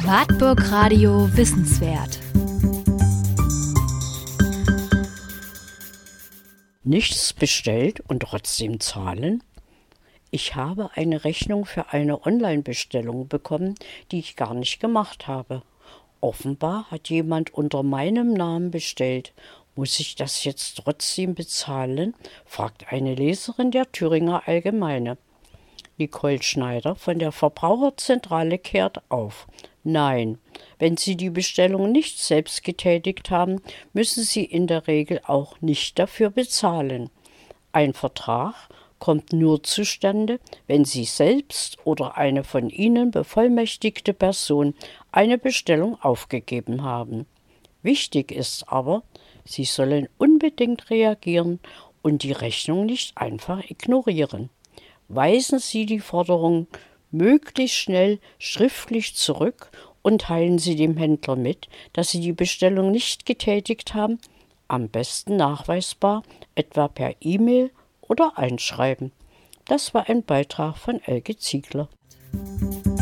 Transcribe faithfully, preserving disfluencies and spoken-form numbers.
Wartburg Radio Wissenswert. Nichts bestellt und trotzdem zahlen? Ich habe eine Rechnung für eine Online-Bestellung bekommen, die ich gar nicht gemacht habe. Offenbar hat jemand unter meinem Namen bestellt. Muss ich das jetzt trotzdem bezahlen? Fragt eine Leserin der Thüringer Allgemeine. Nicole Schneider von der Verbraucherzentrale klärt auf. Nein, wenn Sie die Bestellung nicht selbst getätigt haben, müssen Sie in der Regel auch nicht dafür bezahlen. Ein Vertrag kommt nur zustande, wenn Sie selbst oder eine von Ihnen bevollmächtigte Person eine Bestellung aufgegeben haben. Wichtig ist aber, Sie sollen unbedingt reagieren und die Rechnung nicht einfach ignorieren. Weisen Sie die Forderung möglichst schnell schriftlich zurück und teilen Sie dem Händler mit, dass Sie die Bestellung nicht getätigt haben, am besten nachweisbar, etwa per E-Mail oder Einschreiben. Das war ein Beitrag von Elke Ziegler.